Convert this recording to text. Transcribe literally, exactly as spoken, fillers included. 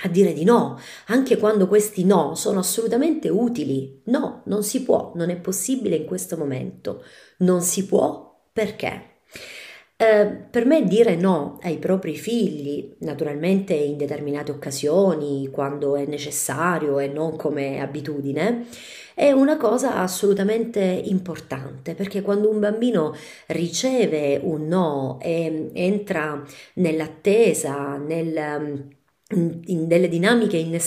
a dire di no, anche quando questi no sono assolutamente utili. No, non si può, non è possibile in questo momento. Non si può perché? Eh, per me dire no ai propri figli, naturalmente in determinate occasioni, quando è necessario e non come abitudine, è una cosa assolutamente importante, perché quando un bambino riceve un no e entra nell'attesa, nel, in delle dinamiche